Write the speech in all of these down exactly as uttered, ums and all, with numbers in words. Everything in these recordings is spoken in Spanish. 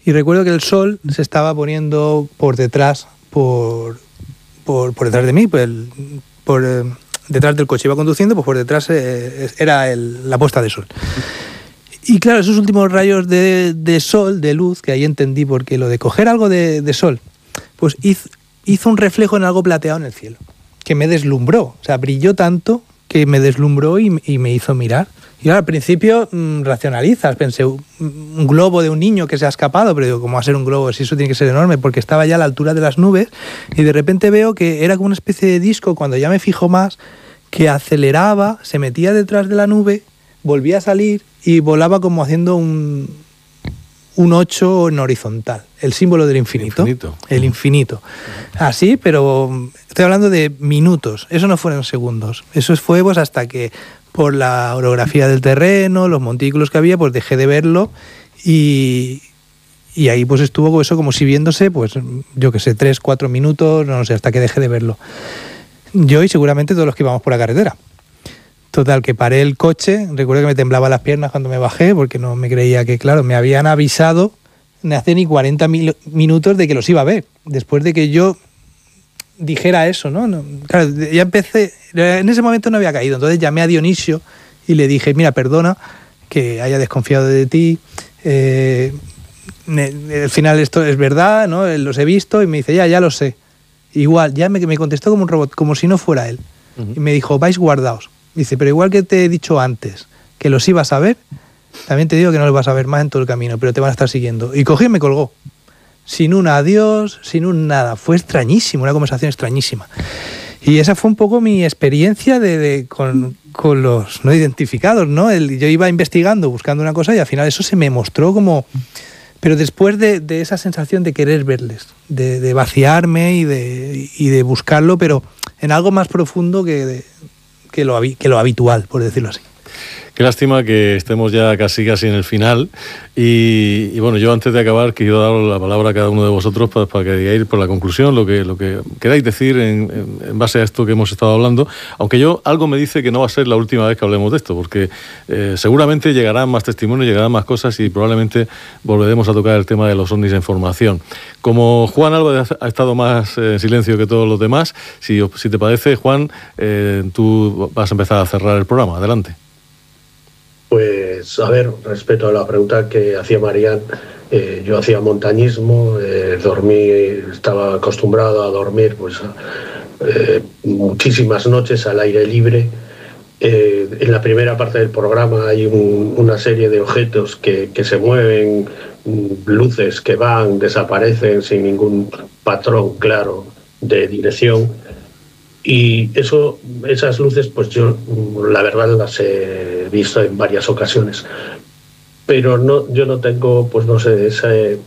y recuerdo que el sol se estaba poniendo por detrás, por, por, por detrás de mí, por, el, por eh, detrás del coche. Iba conduciendo, pues por detrás eh, era el, la puesta de sol. Y claro, esos últimos rayos de, de sol, de luz, que ahí entendí, porque lo de coger algo de, de sol, pues hizo, hizo un reflejo en algo plateado en el cielo, que me deslumbró, o sea, brilló tanto que me deslumbró y, y me hizo mirar. Y ahora, al principio mmm, racionalizas, pensé, un, un globo de un niño que se ha escapado, pero digo, ¿cómo va a ser un globo? Si eso tiene que ser enorme, porque estaba ya a la altura de las nubes, y de repente veo que era como una especie de disco, cuando ya me fijo más, que aceleraba, se metía detrás de la nube, volvía a salir y volaba como haciendo un, un ocho en horizontal, el símbolo del infinito. El infinito. El infinito. Así, pero estoy hablando de minutos, eso no fueron segundos, eso fue pues hasta que por la orografía del terreno, los montículos que había, pues dejé de verlo y, y ahí pues estuvo eso como si viéndose, pues yo que sé, tres, cuatro minutos, no sé, hasta que dejé de verlo. Yo y seguramente todos los que íbamos por la carretera. Total, que paré el coche, recuerdo que me temblaban las piernas cuando me bajé, porque no me creía que, claro, me habían avisado de hace ni cuarenta mil minutos de que los iba a ver, después de que yo dijera eso, ¿no? no claro, ya empecé, en ese momento no había caído, entonces llamé a Dionisio y le dije, mira, perdona que haya desconfiado de ti, eh, me, al final esto es verdad, ¿no? Los he visto, y me dice, ya, ya lo sé. Igual, ya me, me contestó como un robot, como si no fuera él. Uh-huh. Y me dijo, vais guardaos. Dice, pero igual que te he dicho antes que los ibas a ver, también te digo que no los vas a ver más en todo el camino, pero te van a estar siguiendo. Y cogí y me colgó. Sin un adiós, sin un nada. Fue extrañísimo, una conversación extrañísima. Y esa fue un poco mi experiencia de, de, con, con los no identificados, ¿no? El, yo iba investigando, buscando una cosa, y al final eso se me mostró como... Pero después de, de esa sensación de querer verles, de, de vaciarme y de, y de buscarlo, pero en algo más profundo que... De, Que lo, que lo habitual, por decirlo así. Qué lástima que estemos ya casi casi en el final y, y bueno, yo antes de acabar quiero dar la palabra a cada uno de vosotros para, para que digáis por la conclusión lo que, lo que queráis decir en, en, en base a esto que hemos estado hablando, aunque yo algo me dice que no va a ser la última vez que hablemos de esto, porque eh, seguramente llegarán más testimonios, llegarán más cosas y probablemente volveremos a tocar el tema de los ovnis en formación. Como Juan Álvarez ha estado más en silencio que todos los demás, si, si te parece, Juan, eh, tú vas a empezar a cerrar el programa. Adelante. Pues, a ver, respecto a la pregunta que hacía Marián, eh, yo hacía montañismo, eh, dormí, estaba acostumbrado a dormir pues eh, muchísimas noches al aire libre. Eh, en la primera parte del programa hay un, una serie de objetos que, que se mueven, luces que van, desaparecen sin ningún patrón claro de dirección. Y eso, esas luces, pues yo la verdad las he visto en varias ocasiones. Pero no, yo no tengo, pues no sé, esa, eh,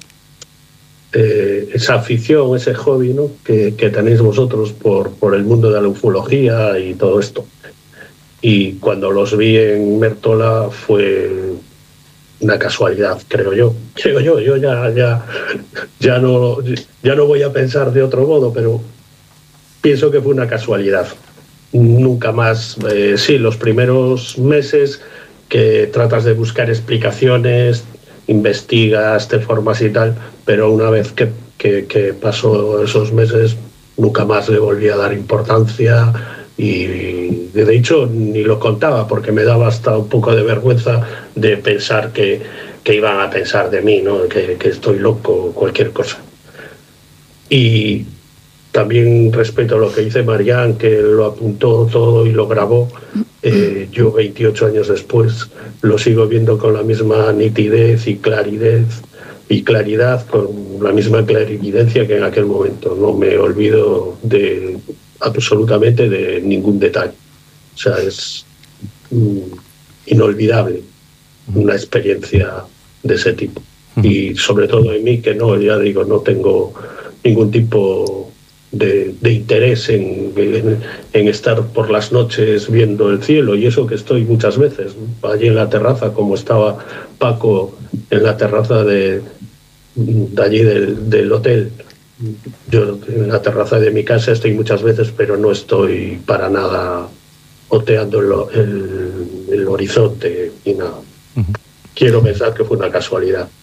esa afición, ese hobby, ¿no? que, que tenéis vosotros por, por el mundo de la ufología y todo esto. Y cuando los vi en Mértola fue una casualidad, creo yo. Creo yo, yo ya, ya, ya, no, ya no voy a pensar de otro modo, pero... pienso que fue una casualidad. Nunca más, eh, sí, los primeros meses que tratas de buscar explicaciones, investigas, te formas y tal, pero una vez que, que, que pasó esos meses, nunca más le volví a dar importancia y de hecho ni lo contaba porque me daba hasta un poco de vergüenza de pensar que, que iban a pensar de mí, ¿no? que, que estoy loco o cualquier cosa. Y también respecto a lo que dice Marián, que lo apuntó todo y lo grabó, eh, yo veintiocho años después lo sigo viendo con la misma nitidez y claridad, y claridad, con la misma clarividencia que en aquel momento. No me olvido de absolutamente de ningún detalle. O sea, es mm, inolvidable una experiencia de ese tipo. Y sobre todo en mí, que no, ya digo, no tengo ningún tipo... De, de interés en, en, en estar por las noches viendo el cielo, y eso que estoy muchas veces allí en la terraza, como estaba Paco en la terraza de, de allí del, del hotel. Yo en la terraza de mi casa estoy muchas veces, pero no estoy para nada oteando el, el, el horizonte y nada. Uh-huh. Quiero pensar que fue una casualidad.